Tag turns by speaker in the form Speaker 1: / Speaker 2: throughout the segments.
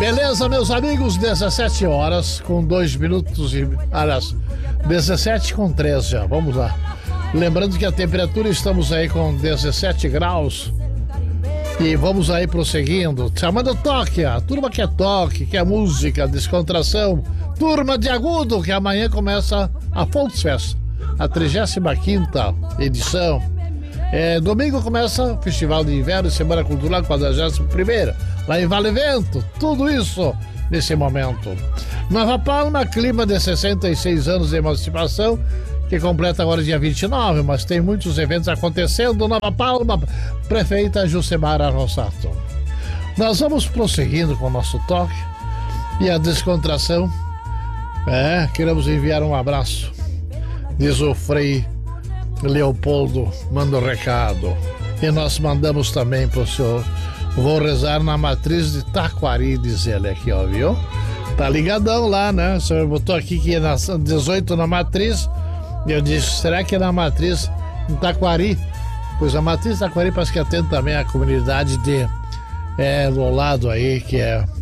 Speaker 1: Beleza, meus amigos, 17 horas com 2 minutos e... Aliás, 17 com 3 já, vamos lá. Lembrando que a temperatura, estamos aí com 17 graus. E vamos aí prosseguindo, chamando toque, a turma quer toque, quer música, descontração. Turma de Agudo, que amanhã começa a Volksfest, a 35ª edição. Domingo começa o Festival de Inverno e Semana Cultural 41ª, lá em Vale Vento, tudo isso nesse momento. Nova Palma, clima de 66 anos de emancipação, que completa agora dia 29, mas tem muitos eventos acontecendo. Nova Palma, prefeita Jucimara Rossato. Nós vamos prosseguindo com o nosso toque e a descontração. Queremos enviar um abraço, diz o Frei Leopoldo, manda um recado. E nós mandamos também pro senhor. Vou rezar na matriz de Taquari, diz ele aqui, ó, viu? Tá ligadão lá, né? O senhor botou aqui que é na 18 na matriz. E eu disse, será que é na matriz em Taquari? Pois a matriz de Taquari parece que atende também a comunidade do lado aí, que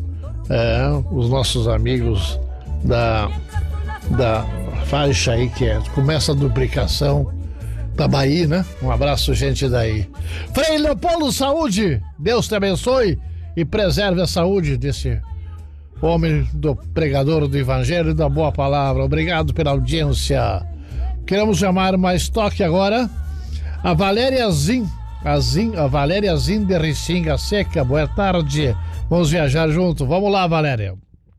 Speaker 1: os nossos amigos da faixa aí, que começa a duplicação da Bahia, né? Um abraço, gente daí. Frei Leopoldo, saúde! Deus te abençoe e preserve a saúde desse homem, do pregador do evangelho e da boa palavra. Obrigado pela audiência. Queremos chamar mais toque agora a Valéria Zin, a Valéria Zin de Restinga Seca. Boa tarde, vamos viajar junto. Vamos lá, Valéria.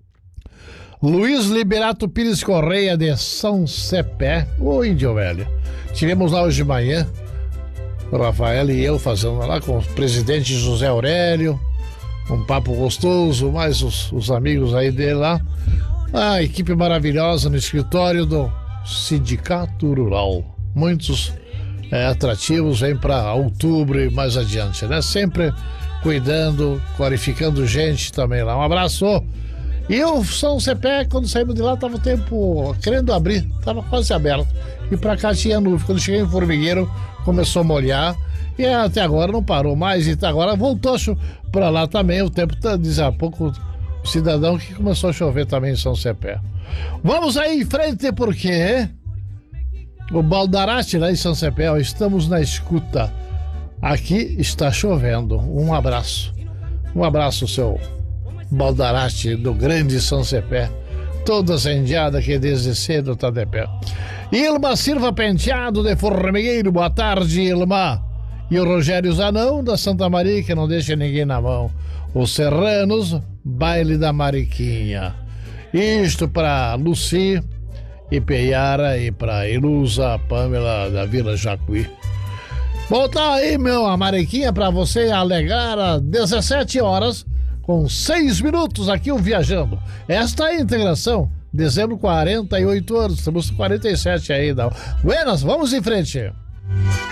Speaker 1: Luiz Liberato Pires Correia de São Cepé, o índio velho. Tivemos lá hoje de manhã, o Rafael e eu fazendo lá com o presidente José Aurélio, um papo gostoso, mais os amigos aí dele lá. A equipe maravilhosa no escritório do Sindicato Rural. Muitos atrativos, vem para outubro e mais adiante, né? Sempre cuidando, qualificando gente também lá. Um abraço. E o São Cepé, quando saímos de lá, tava o tempo querendo abrir, tava quase aberto. E pra cá tinha nuvem. Quando cheguei em Formigueiro, começou a molhar. E até agora não parou mais. E agora voltou pra lá também. O tempo diz há pouco o cidadão que começou a chover também em São Cepé. Vamos aí em frente, porque o Baldarate lá em São Cepé, ó, estamos na escuta. Aqui está chovendo. Um abraço. Um abraço, seu Baldarate do grande São Cepé. Toda essa indiada que desde cedo tá de pé. Ilma Silva Penteado de Formigueiro. Boa tarde, Ilma. E o Rogério Zanão da Santa Maria, que não deixa ninguém na mão. Os Serranos, baile da Mariquinha. Isto para Luci e Peiara e para Ilusa Pâmela da Vila Jacuí. Bom, tá aí, a Mariquinha, para você alegrar às 17 horas com 6 minutos aqui o Viajando. Esta é a integração. Dezembro, 48 anos. Estamos 47 ainda. Buenas, vamos em frente.